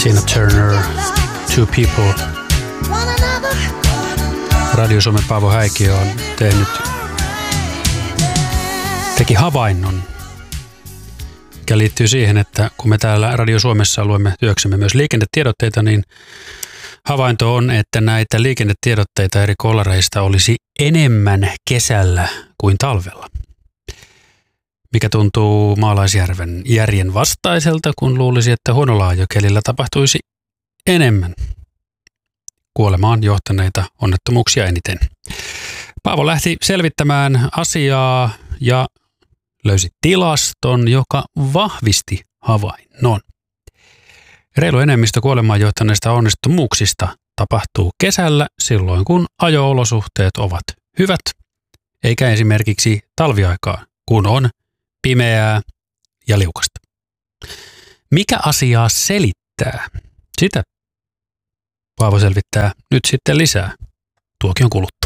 Tina Turner, Two People. Radio Suomen Paavo Häikiö on teki havainnon, mikä liittyy siihen, että kun me täällä Radio Suomessa luemme työksemme myös liikennetiedotteita, niin havainto on, että näitä liikennetiedotteita eri kolareista olisi enemmän kesällä kuin talvella. Mikä tuntuu maalaisjärven järjen vastaiselta, kun luulisi, että huonolla ajokelillä tapahtuisi enemmän kuolemaan johtaneita onnettomuuksia eniten. Paavo lähti selvittämään asiaa ja löysi tilaston, joka vahvisti havainnon. Reilu enemmistö kuolemaan johtaneista onnettomuuksista tapahtuu kesällä silloin, kun ajo-olosuhteet ovat hyvät, eikä esimerkiksi talviaikaa, kun on pimeää ja liukasta. Mikä asiaa selittää? Sitä Paavo selvittää nyt sitten lisää tuokion kuluttua.